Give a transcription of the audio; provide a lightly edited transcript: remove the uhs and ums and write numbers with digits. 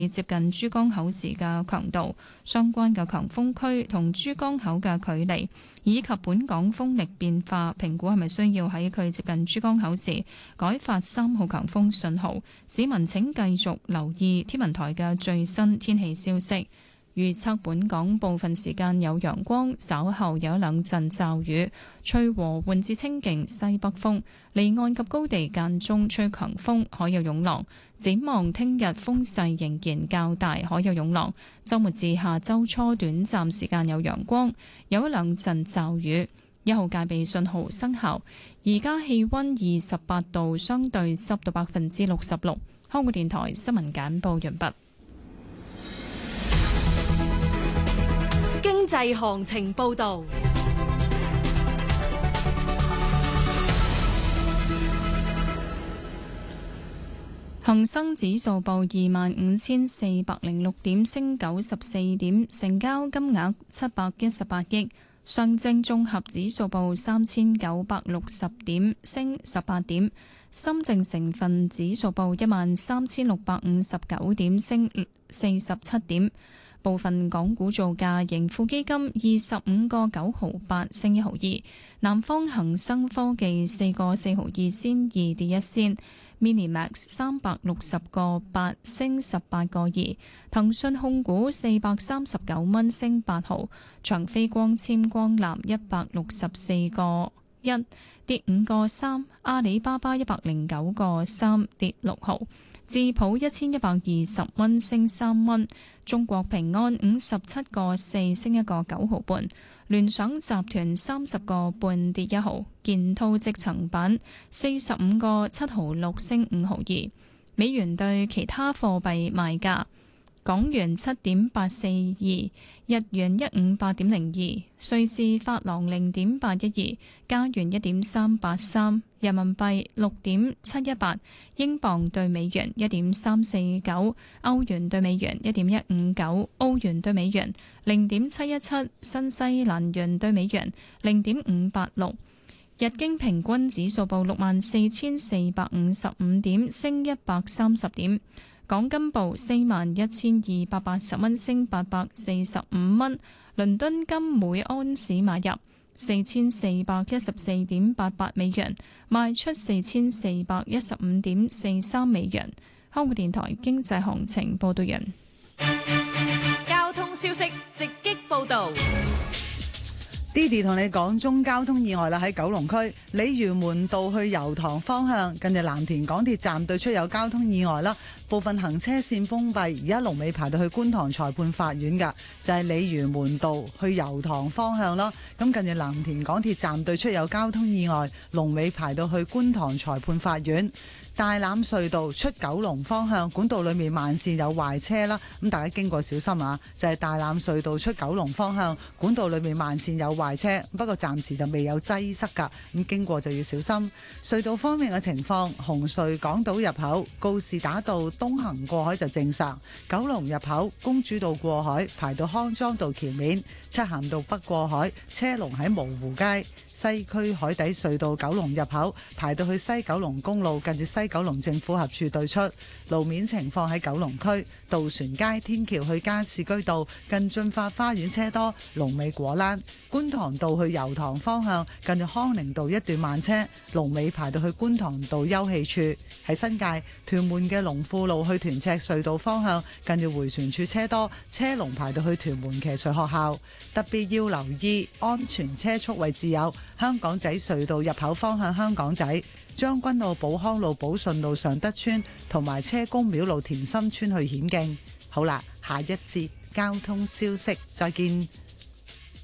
接近珠江口時嘅強度、相關嘅強風區同珠江口嘅距離，以及本港風力變化，評估係咪需要喺佢接近珠江口時改發3號強風信號。市民請繼續留意天文台嘅最新天氣消息。預測本港部分時間有陽光，稍後有一兩陣驟雨，吹和緩至清勁西北風，離岸及高地間中吹強風，海有湧浪。展望聽日風勢仍然較大，海有湧浪。週末至下週初短暫時間有陽光，有一兩陣驟雨。1號戒備信號生效。而家氣溫28度，相對濕度66%。香港電台新聞簡報完畢。 經濟行情報道。 恒生指數報25,406點，升94點，成交金額718億。上證綜合指數報3,960點，升18點。深證成分指數報13,659點，升47點。部分港股造價，盈富基金25個9毫8升1毫2，南方恒生科技4個4毫2仙2跌1仙，Minimax 360個8升18個2，騰訊控股439蚊升8毫，長飛光纖光纜164個1跌5個3，阿里巴巴109個3跌6毫。智普1120蚊升3蚊，中國平安57個4升1個9毫半，聯想集團30個半跌1毫，建滔積層板45個7毫6升5毫2。美元對其他貨幣賣價：港元7.842，日元158.02，瑞士法郎0.812，加元1.383，人民幣6.718，英鎊對美元1.349，歐元對美元1.159，澳元對美元0.717，新西蘭元對美元0.586。日經平均指數報64,455點，升130點。港金報41,280蚊，升845蚊。倫敦金每安士買入4,414.88美元，賣出4,415.43美元。香港電台經濟行情報道人。 交通消息直擊報道。 Didi 同你講中交通意外啦，喺九龍區鯉魚門道去油塘方向，近住藍田港鐵站對出有交通意外啦，部分行車線封閉，而家龍尾排到去觀塘裁判法院噶，就係鯉魚門道去油塘方向咯。咁近住藍田港鐵站對出有交通意外，龍尾排到去觀塘裁判法院。大欖隧道出九龍方向管道裏面慢線有壞車啦，咁大家經過小心啊！就係大欖隧道出九龍方向管道裏面慢線有壞車，不過暫時就未有擠塞噶，咁經過就要小心。隧道方面嘅情況，紅隧港島入口告士打道東行過海就正常，九龍入口公主道過海排到康莊道橋面，漆咸道北過海車龍喺蕪湖街。西區海底隧道九龍入口排到去西九龍公路，近住西九龍政府合署對出。路面情況喺九龍區渡船街天橋去加士居道近駿發花園車多，龍尾果欄。觀塘道去油塘方向近住康寧道一段慢車，龍尾排到去觀塘道休憩處。喺新界屯門嘅龍富路去屯赤隧道方向近住迴旋處車多，車龍排到去屯門騎術學校。特別要留意安全車速位置有香港仔隧道入口方向香港仔、將軍澳寶康路寶順路尚德村同埋車公廟路田心村去顯徑。好啦，下一節交通消息再見。